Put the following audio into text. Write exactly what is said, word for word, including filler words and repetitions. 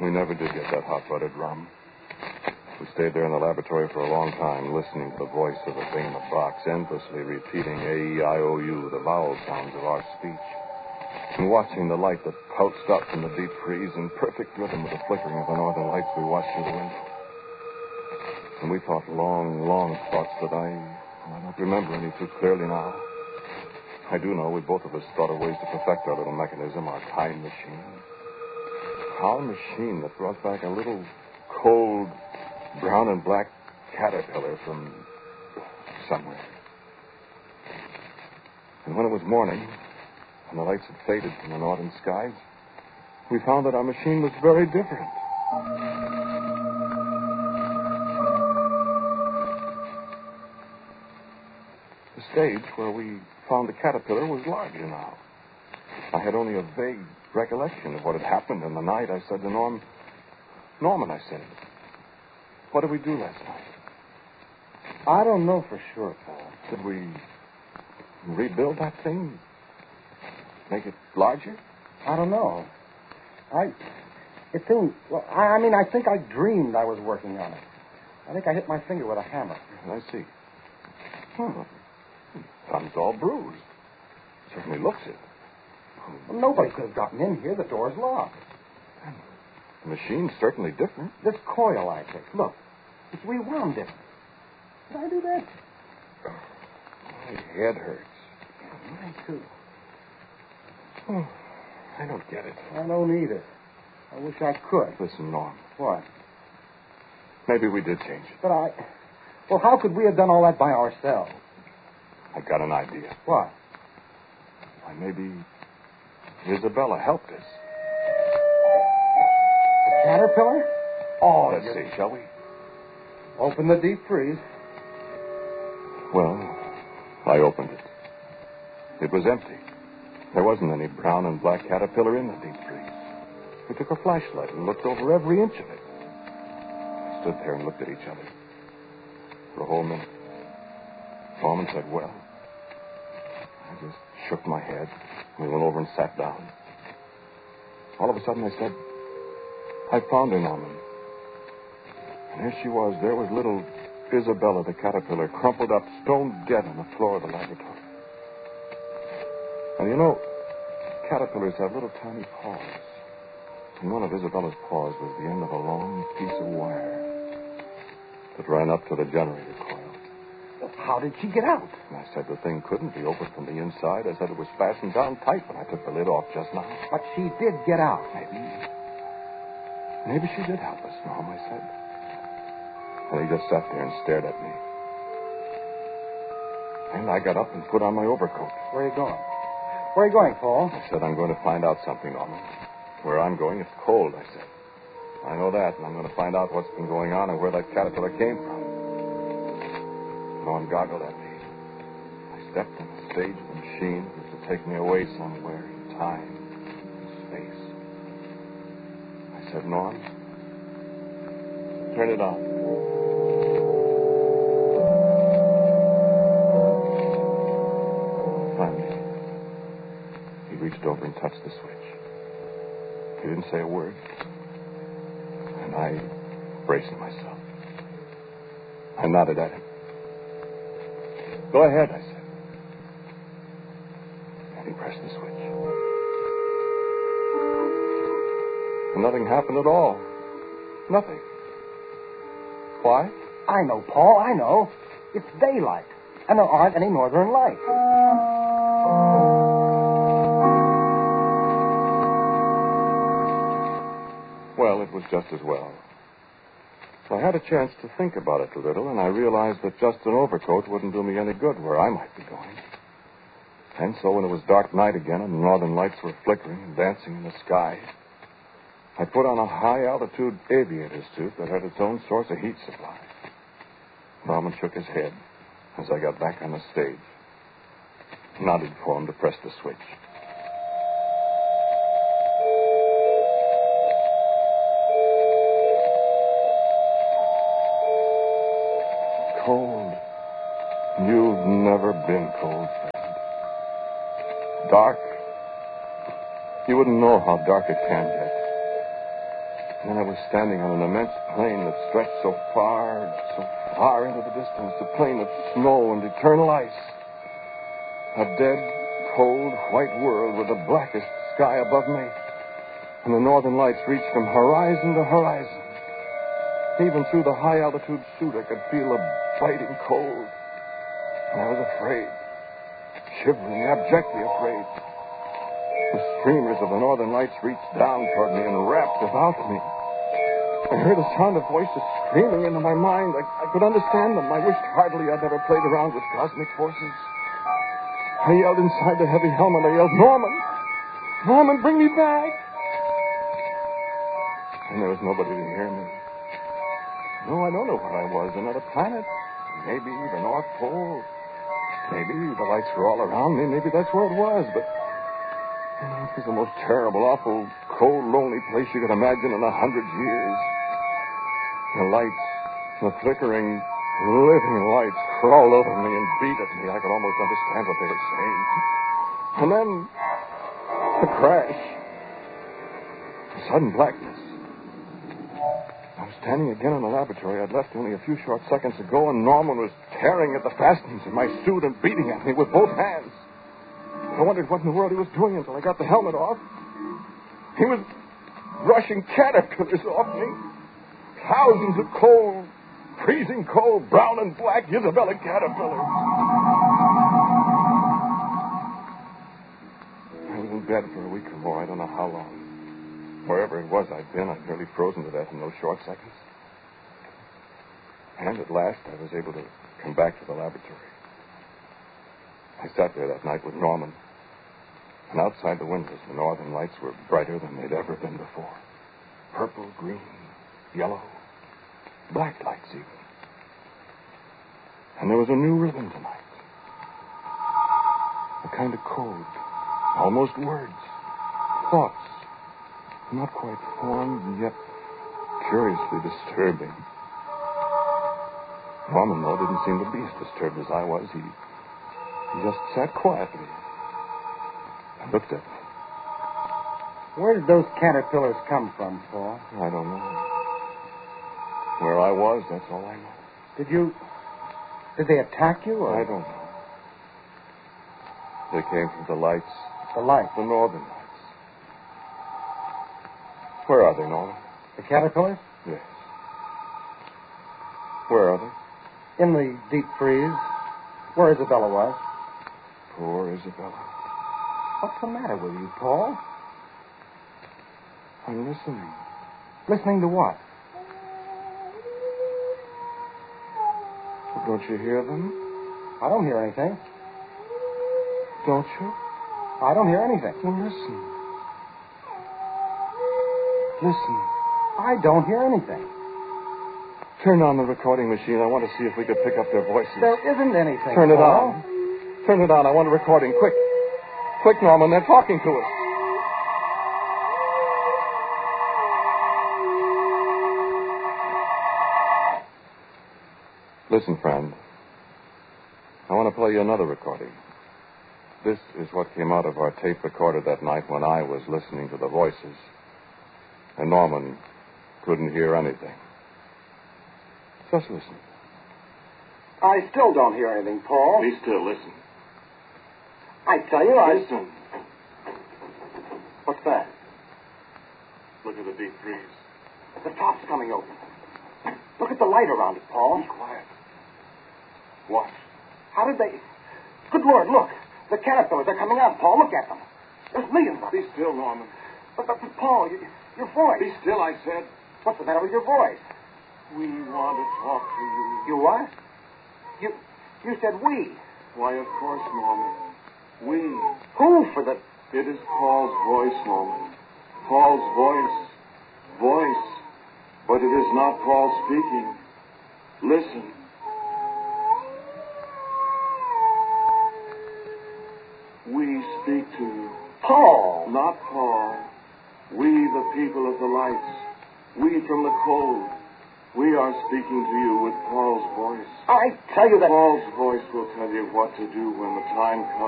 We never did get that hot-blooded rum. We stayed there in the laboratory for a long time, listening to the voice of the thing in the box, endlessly repeating A E I O U, the vowel sounds of our speech, and watching the light that pulsed up from the deep freeze in perfect rhythm with the flickering of the northern lights we watched through the window. And we thought long, long thoughts that I, I don't remember any too clearly now. I do know we both of us thought of ways to perfect our little mechanism, our time machine. Our machine that brought back a little cold brown and black caterpillar from somewhere. And when it was morning, and the lights had faded from the northern skies, we found that our machine was very different. The stage where we found the caterpillar was larger now. I had only a vague recollection of what had happened in the night. I said to Norm, Norman, I said, what did we do last night? I don't know for sure, Paul. Did we rebuild that thing? Make it larger? I don't know. I... It seemed... Well, I, I mean, I think I dreamed I was working on it. I think I hit my finger with a hammer. I see. Hmm. Thumb's all bruised. Certainly looks it. Well, nobody could have gotten in here. The door's locked. The machine's certainly different. This coil I picked, look. It's rewound different. Did I do that? My head hurts. Yeah, mine, too. Oh, I don't get it. I don't either. I wish I could. Listen, Norm. What? Maybe we did change it. But I... Well, how could we have done all that by ourselves? I got an idea. What? Why, maybe Isabella helped us. The caterpillar? Oh, Let's you... see, shall we? Open the deep freeze. Well, I opened it. It was empty. There wasn't any brown and black caterpillar in the deep freeze. We took a flashlight and looked over every inch of it. We stood there and looked at each other for a whole minute. Norman said, well. I just shook my head. We went over and sat down. All of a sudden I said, I found her, Norman. And there she was. There was little Isabella, the caterpillar, crumpled up, stone dead on the floor of the laboratory. And you know, caterpillars have little tiny paws. And one of Isabella's paws was the end of a long piece of wire that ran up to the generator coil. Well, how did she get out? And I said the thing couldn't be opened from the inside. I said it was fastened down tight when I took the lid off just now. But she did get out. Maybe. Maybe she did help us, Norm, I said. And he just sat there and stared at me. And I got up and put on my overcoat. Where are you going? Where are you going, Paul? I said, I'm going to find out something, Norman. Where I'm going, it's cold, I said. I know that, and I'm going to find out what's been going on and where that caterpillar came from. Norm goggled at me. I stepped on the stage of the machine that was to take me away somewhere in time, in space. I said, Norm, turn it on. Finally, he reached over and touched the switch. He didn't say a word. And I braced myself. I nodded at him. Go ahead, I said. And he pressed the switch. And nothing happened at all. Nothing. Why? I know, Paul, I know. It's daylight, and there aren't any northern lights. Well, it was just as well. So I had a chance to think about it a little, and I realized that just an overcoat wouldn't do me any good where I might be going. And so when it was dark night again and the northern lights were flickering and dancing in the sky, I put on a high-altitude aviator suit that had its own source of heat supply. Norman shook his head as I got back on the stage, nodded for him to press the switch. Cold. You've never been cold, friend. Dark. You wouldn't know how dark it can get. And then I was standing on an immense plain that stretched so far, so far into the distance, a plain of snow and eternal ice. A dead, cold, white world with the blackest sky above me. And the northern lights reached from horizon to horizon. Even through the high-altitude suit, I could feel a biting cold. And I was afraid, shivering, abjectly afraid. The streamers of the northern lights reached down toward me and wrapped about me. I heard a sound of voices screaming into my mind. I, I could understand them. I wished heartily I'd never played around with cosmic forces. I yelled inside the heavy helmet. I yelled, Norman! Norman, bring me back! And there was nobody to hear me. No, I don't know where I was. Another planet. Maybe the North Pole. Maybe the lights were all around me. Maybe that's where it was. But oh, it was the most terrible, awful, cold, lonely place you could imagine in a hundred years. The lights, the flickering, living lights crawled over me and beat at me. I could almost understand what they were saying. And then the crash. The sudden blackness. I was standing again in the laboratory. I'd left only a few short seconds ago, and Norman was tearing at the fastenings of my suit and beating at me with both hands. I wondered what in the world he was doing until I got the helmet off. He was brushing caterpillars off me. Thousands of cold, freezing cold, brown and black Isabella caterpillars. I was in bed for a week or more. I don't know how long. Wherever it was I'd been, I'd nearly frozen to death in those short seconds. And at last, I was able to come back to the laboratory. I sat there that night with Norman. And outside the windows, the northern lights were brighter than they'd ever been before. Purple, green, yellow, black lights even. And there was a new rhythm tonight. A kind of code. Almost words. Thoughts. Not quite formed, yet curiously disturbing. Norman, though, didn't seem to be as disturbed as I was. He, he just sat quietly and looked at me. Where did those caterpillars come from, Paul? I don't know. Where I was, that's all I know. Did you... Did they attack you, or... I don't know. They came from the lights. The lights? The northern lights. Where are they, Norman? The caterpillars? Yes. Where are they? In the deep freeze, where Isabella was. Poor Isabella. What's the matter with you, Paul? I'm listening. Listening to what? Well, don't you hear them? I don't hear anything. Don't you? I don't hear anything. Well, listen. Listen. I don't hear anything. Turn on the recording machine. I want to see if we could pick up their voices. There isn't anything. Turn it Paul. on. Turn it on. I want a recording. Quick. Quick, Norman. They're talking to us. Listen, friend. I want to play you another recording. This is what came out of our tape recorder that night when I was listening to the voices. And Norman couldn't hear anything. Just listen. I still don't hear anything, Paul. Be still. Listen. I tell you, I... Listen. What's that? Look at the deep freeze. The top's coming open. Look at the light around it, Paul. Be quiet. Watch. How did they... Good Lord, look. The caterpillars are coming out, Paul. Look at them. There's millions of them. Be still, Norman. But, but, but Paul, you, your voice. Be still, I said. What's the matter with your voice? We want to talk to you. You what? You you said we. Why, of course, Norman. We. Who for the... It is Paul's voice, Norman. Paul's voice. Voice. But it is not Paul speaking. Listen. We speak to you. Paul. Not Paul. We, the people of the lights. We from the cold. We are speaking to you with Paul's voice. I tell you that... Paul's voice will tell you what to do when the time comes.